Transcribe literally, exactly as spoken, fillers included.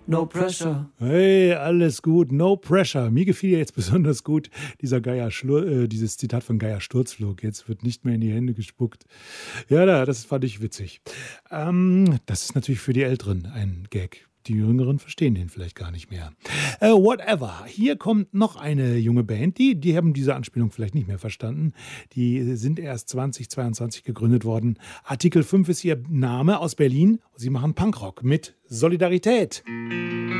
no pressure. Hey, alles gut, no pressure. Mir gefiel ja jetzt besonders gut dieser Geier Schlur, äh, dieses Zitat von Geier Sturzflug. Jetzt wird nicht mehr in die Hände gespuckt. Ja, da, das fand ich witzig. Ähm, das ist natürlich für die Älteren ein Gag. Die Jüngeren verstehen den vielleicht gar nicht mehr. Äh, whatever. Hier kommt noch eine junge Band, die, die haben diese Anspielung vielleicht nicht mehr verstanden. Die sind erst zwanzig zweiundzwanzig gegründet worden. Artikel fünf ist ihr Name, aus Berlin. Sie machen Punkrock mit Solidarität.